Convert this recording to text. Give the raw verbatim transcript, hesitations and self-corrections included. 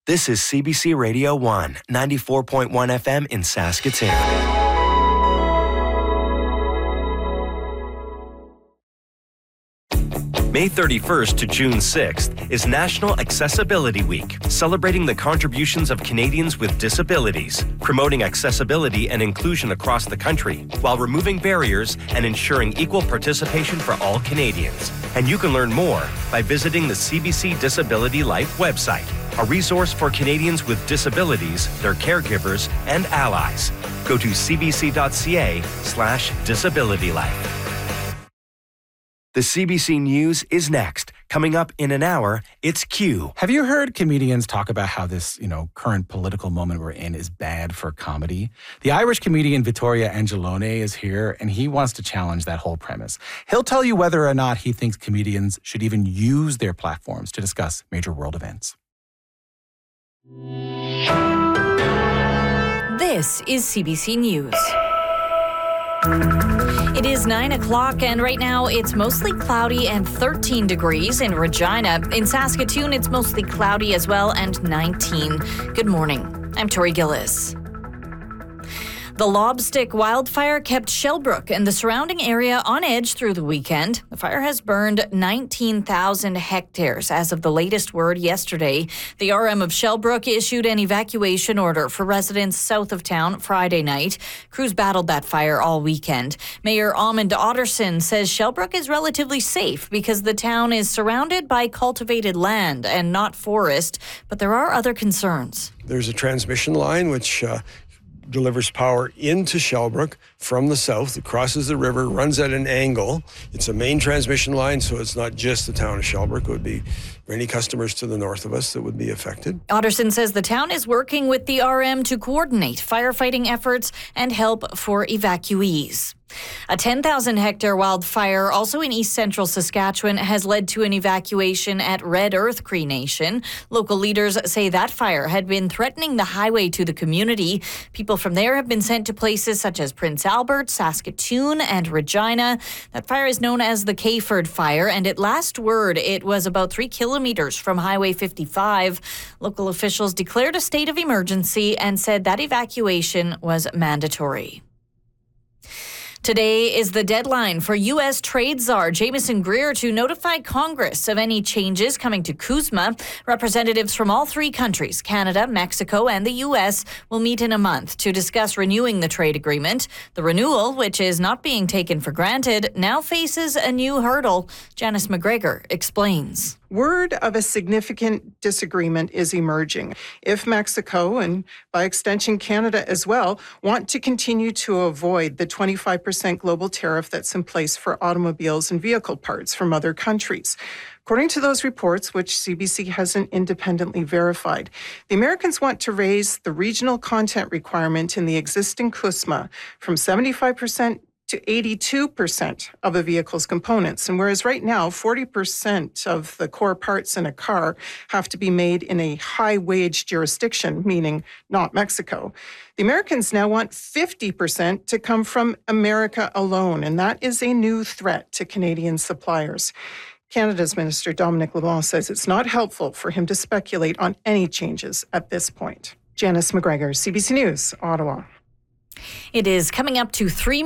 This is C B C Radio one, ninety-four point one F M in Saskatoon. May thirty-first to June sixth is National Accessibility Week, celebrating the contributions of Canadians with disabilities, promoting accessibility and inclusion across the country, while removing barriers and ensuring equal participation for all Canadians. And you can learn more by visiting the C B C Disability Life website, a resource for Canadians with disabilities, their caregivers, and allies. Go to cbc.ca slash disabilitylife. The C B C News is next. Coming up in an hour, it's Q. Have you heard comedians talk about how this, you know, current political moment we're in is bad for comedy? The Irish comedian Vittorio Angelone is here, and he wants to challenge that whole premise. He'll tell you whether or not he thinks comedians should even use their platforms to discuss major world events. This is C B C News. It is nine o'clock, and right now it's mostly cloudy and thirteen degrees in Regina. In Saskatoon, it's mostly cloudy as well and nineteen. Good morning. I'm Tori Gillis. The Lobstick wildfire kept Shellbrook and the surrounding area on edge through the weekend. The fire has burned nineteen thousand hectares as of the latest word yesterday. The R M of Shellbrook issued an evacuation order for residents south of town Friday night. Crews battled that fire all weekend. Mayor Amund Otterson says Shellbrook is relatively safe because the town is surrounded by cultivated land and not forest, but there are other concerns. There's a transmission line which uh, delivers power into Shellbrook from the south. It crosses the river, runs at an angle. It's a main transmission line, so it's not just the town of Shellbrook. It would be any customers to the north of us that would be affected. Otterson says the town is working with the R M to coordinate firefighting efforts and help for evacuees. A ten thousand hectare wildfire, also in east central Saskatchewan, has led to an evacuation at Red Earth Cree Nation. Local leaders say that fire had been threatening the highway to the community. People from there have been sent to places such as Prince Albert, Saskatoon, and Regina. That fire is known as the Kayford Fire, and at last word, it was about three kilometers from Highway fifty-five. Local officials declared a state of emergency and said that evacuation was mandatory. Today is the deadline for U S trade czar Jameson Greer to notify Congress of any changes coming to CUSMA. Representatives from all three countries, Canada, Mexico, and the U S, will meet in a month to discuss renewing the trade agreement. The renewal, which is not being taken for granted, now faces a new hurdle. Janice McGregor explains. Word of a significant disagreement is emerging. If Mexico, and by extension Canada as well, want to continue to avoid the twenty-five percent global tariff that's in place for automobiles and vehicle parts from other countries. According to those reports, which C B C hasn't independently verified, the Americans want to raise the regional content requirement in the existing CUSMA from seventy-five percent to eighty-two percent of a vehicle's components. And whereas right now, forty percent of the core parts in a car have to be made in a high-wage jurisdiction, meaning not Mexico, the Americans now want fifty percent to come from America alone, and that is a new threat to Canadian suppliers. Canada's Minister Dominic LeBlanc says it's not helpful for him to speculate on any changes at this point. Janice McGregor, C B C News, Ottawa. It is coming up to three